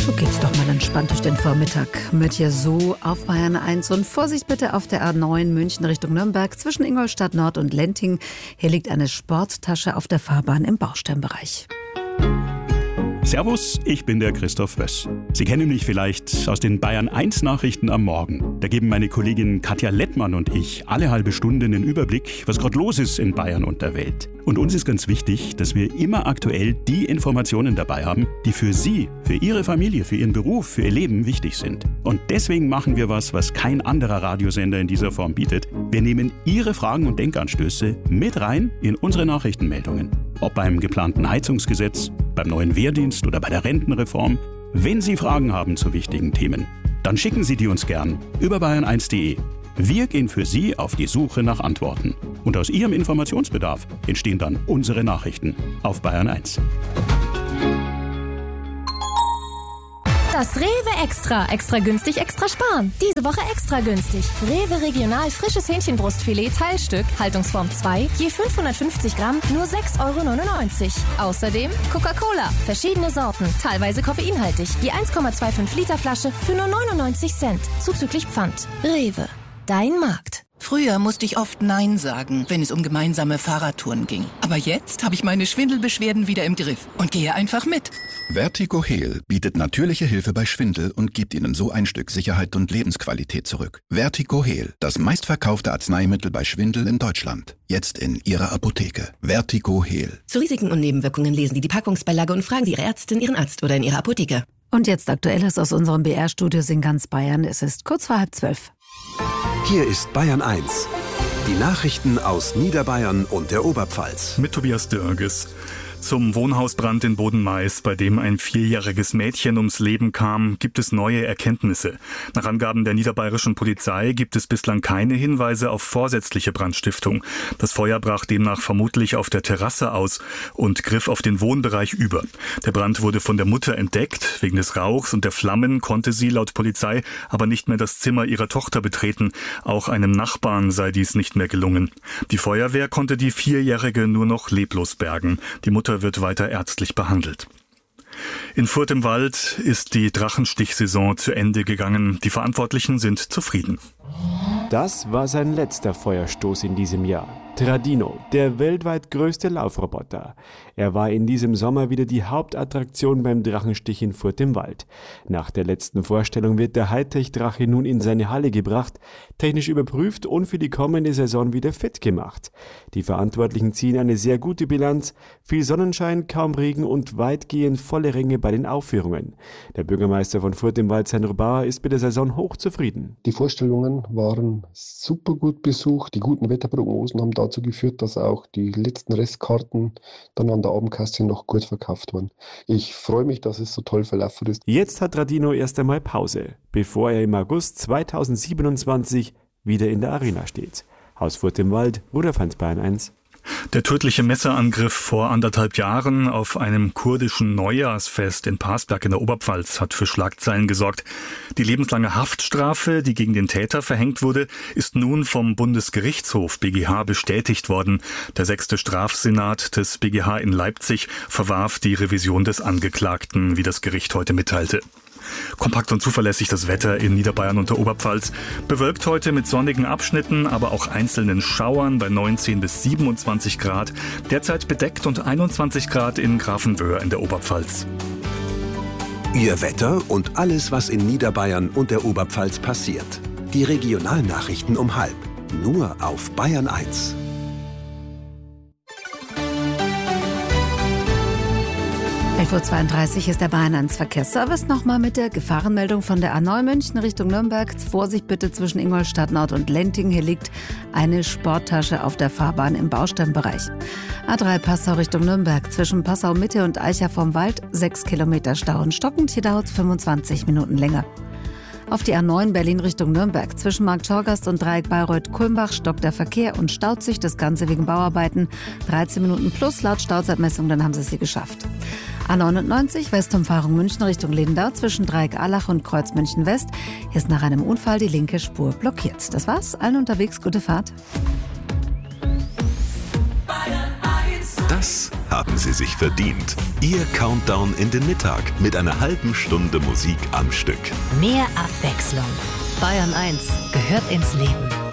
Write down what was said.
So geht's doch mal entspannt durch den Vormittag mit hier so auf Bayern 1. Und Vorsicht bitte auf der A9 München Richtung Nürnberg zwischen Ingolstadt Nord und Lenting. Hier liegt eine Sporttasche auf der Fahrbahn im Bausteinbereich. Servus, ich bin der Christoph Wöss. Sie kennen mich vielleicht aus den Bayern 1 Nachrichten am Morgen. Da geben meine Kollegin Katja Lettmann und ich alle halbe Stunde einen Überblick, was gerade los ist in Bayern und der Welt. Und uns ist ganz wichtig, dass wir immer aktuell die Informationen dabei haben, die für Sie, für Ihre Familie, für Ihren Beruf, für Ihr Leben wichtig sind. Und deswegen machen wir was kein anderer Radiosender in dieser Form bietet. Wir nehmen Ihre Fragen und Denkanstöße mit rein in unsere Nachrichtenmeldungen. Ob beim geplanten Heizungsgesetz, beim neuen Wehrdienst oder bei der Rentenreform. Wenn Sie Fragen haben zu wichtigen Themen, dann schicken Sie die uns gern über bayern1.de. Wir gehen für Sie auf die Suche nach Antworten. Und aus Ihrem Informationsbedarf entstehen dann unsere Nachrichten auf Bayern 1. Das Rewe Extra. Extra günstig, extra sparen. Diese Woche extra günstig. Rewe Regional frisches Hähnchenbrustfilet Teilstück, Haltungsform 2, je 550 Gramm, nur 6,99 €. Außerdem Coca-Cola, verschiedene Sorten, teilweise koffeinhaltig, je 1,25 Liter Flasche für nur 99 Cent, zuzüglich Pfand. Rewe, dein Markt. Früher musste ich oft Nein sagen, wenn es um gemeinsame Fahrradtouren ging. Aber jetzt habe ich meine Schwindelbeschwerden wieder im Griff und gehe einfach mit. Vertigo-Heal bietet natürliche Hilfe bei Schwindel und gibt Ihnen so ein Stück Sicherheit und Lebensqualität zurück. Vertigo-Heal, das meistverkaufte Arzneimittel bei Schwindel in Deutschland. Jetzt in Ihrer Apotheke. Vertigo-Heal. Zu Risiken und Nebenwirkungen lesen Sie die Packungsbeilage und fragen Sie Ihre Ärztin, Ihren Arzt oder in Ihrer Apotheke. Und jetzt Aktuelles aus unserem BR-Studios in ganz Bayern. Es ist kurz vor 11:30. Hier ist Bayern 1. Die Nachrichten aus Niederbayern und der Oberpfalz. Mit Tobias Dörges. Zum Wohnhausbrand in Bodenmais, bei dem ein 4-jähriges Mädchen ums Leben kam, gibt es neue Erkenntnisse. Nach Angaben der niederbayerischen Polizei gibt es bislang keine Hinweise auf vorsätzliche Brandstiftung. Das Feuer brach demnach vermutlich auf der Terrasse aus und griff auf den Wohnbereich über. Der Brand wurde von der Mutter entdeckt. Wegen des Rauchs und der Flammen konnte sie laut Polizei aber nicht mehr das Zimmer ihrer Tochter betreten. Auch einem Nachbarn sei dies nicht mehr gelungen. Die Feuerwehr konnte die 4-Jährige nur noch leblos bergen. Die Mutter wird weiter ärztlich behandelt. In Furth im Wald ist die Drachenstichsaison zu Ende gegangen. Die Verantwortlichen sind zufrieden. Das war sein letzter Feuerstoß in diesem Jahr. Tradino, der weltweit größte Laufroboter. Er war in diesem Sommer wieder die Hauptattraktion beim Drachenstich in Furth im Wald. Nach der letzten Vorstellung wird der Hightech-Drache nun in seine Halle gebracht, technisch überprüft und für die kommende Saison wieder fit gemacht. Die Verantwortlichen ziehen eine sehr gute Bilanz, viel Sonnenschein, kaum Regen und weitgehend volle Ränge bei den Aufführungen. Der Bürgermeister von Furth im Wald, Sandro Bauer, ist mit der Saison hochzufrieden. Die Vorstellungen waren super gut besucht. Die guten Wetterprognosen haben dazu geführt, dass auch die letzten Restkarten dann an der Abendkasse noch gut verkauft wurden. Ich freue mich, dass es so toll verlaufen ist. Jetzt hat Tradino erst einmal Pause, bevor er im August 2027 wieder in der Arena steht. Aus Furth im Wald, Rudolf Hans, Bayern 1. Der tödliche Messerangriff vor 1,5 Jahren auf einem kurdischen Neujahrsfest in Parsberg in der Oberpfalz hat für Schlagzeilen gesorgt. Die lebenslange Haftstrafe, die gegen den Täter verhängt wurde, ist nun vom Bundesgerichtshof BGH bestätigt worden. Der 6. Strafsenat des BGH in Leipzig verwarf die Revision des Angeklagten, wie das Gericht heute mitteilte. Kompakt und zuverlässig das Wetter in Niederbayern und der Oberpfalz. Bewölkt heute mit sonnigen Abschnitten, aber auch einzelnen Schauern bei 19 bis 27 Grad. Derzeit bedeckt und 21 Grad in Grafenwöhr in der Oberpfalz. Ihr Wetter und alles, was in Niederbayern und der Oberpfalz passiert. Die Regionalnachrichten um 12:30. Nur auf Bayern 1. 11:32 Uhr ist der Bayern 1 Verkehrsservice. Nochmal mit der Gefahrenmeldung von der A9 München Richtung Nürnberg. Vorsicht bitte zwischen Ingolstadt Nord und Lenting. Hier liegt eine Sporttasche auf der Fahrbahn im Bausteinbereich. A3 Passau Richtung Nürnberg. Zwischen Passau Mitte und Eicher vom Wald 6 Kilometer Stau und stockend. Hier dauert es 25 Minuten länger. Auf die A9 Berlin Richtung Nürnberg. Zwischen Markt Schorgast und Dreieck Bayreuth-Kulmbach stockt der Verkehr und staut sich. Das Ganze wegen Bauarbeiten. 13 Minuten plus laut Stauzeitmessung, dann haben sie es geschafft. A99 Westumfahrung München Richtung Lindau zwischen Dreieck-Allach und Kreuz München West. Hier ist nach einem Unfall die linke Spur blockiert. Das war's. Allen unterwegs gute Fahrt. Bayern 1 Das haben Sie sich verdient. Ihr Countdown in den Mittag mit einer halben Stunde Musik am Stück. Mehr Abwechslung. Bayern 1 gehört ins Leben.